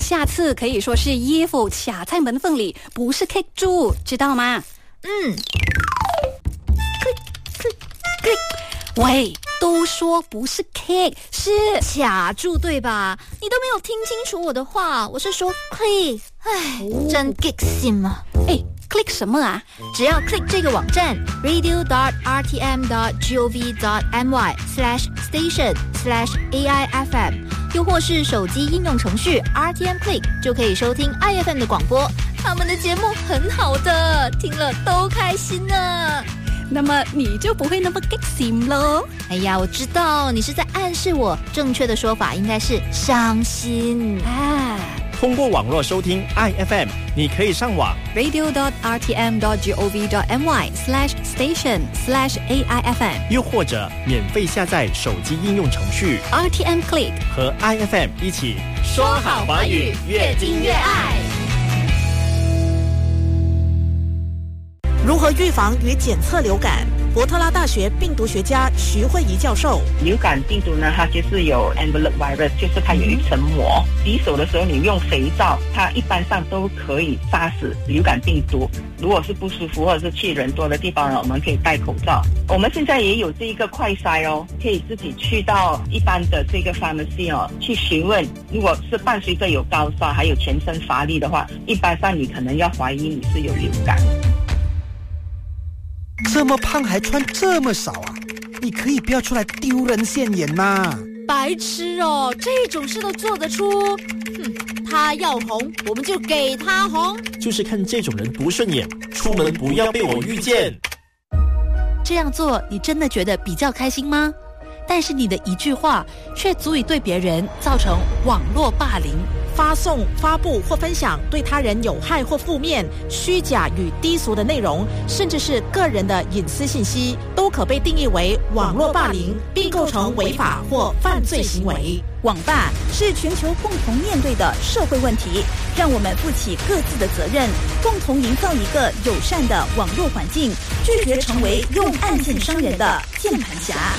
下次可以说是衣服卡在门缝里，不是 kick 住，知道吗？喂，都说不是 kick， 是卡住对吧？你都没有听清楚我的话，我是说 click。真激心啊 ！click 什么啊？ 只要 click 这个网站 radio.rtm.gov.my/station/AIFM， 又或是手机应用程序 RTM Click， 就可以收听 IFM 的广播。他们的节目很好的，听了都开心呢。 那么你就不会那么激心咯。 哎呀，我知道你是在暗示我，正确的说法应该是伤心啊。 通过网络收听 IFM， 你可以上网 radio.rtm.gov.my/station/AIFM， 又或者免费下载手机应用程序 RTM Click， 和 IFM 一起说好华语，越听越爱。 如何预防与检测流感？伯特拉大学病毒学家徐慧仪教授， 流感病毒呢，它就是有 envelope virus， 就是它有一层膜。洗手的时候你用肥皂，它一般上都可以杀死流感病毒。如果是不舒服或者是去人多的地方呢，我们可以戴口罩。我们现在也有这一个快筛哦，可以自己去到一般的这个 pharmacy 哦，去询问。如果是伴随着有高烧还有全身乏力的话，一般上你可能要怀疑你是有流感。 这么胖还穿这么少啊？你可以不要出来丢人现眼嘛！ 白痴哦，这种事都做得出？他要红，我们就给他红。 就是看这种人不顺眼，出门不要被我遇见。 这样做，你真的觉得比较开心吗？但是你的一句话，却足以对别人造成网络霸凌。 发送、发布或分享对他人有害或负面、虚假与低俗的内容，甚至是个人的隐私信息，都可被定义为网络霸凌，并构成违法或犯罪行为。 网霸是全球共同面对的社会问题，让我们负起各自的责任，共同营造一个友善的网络环境，拒绝成为用案件伤人的键盘侠。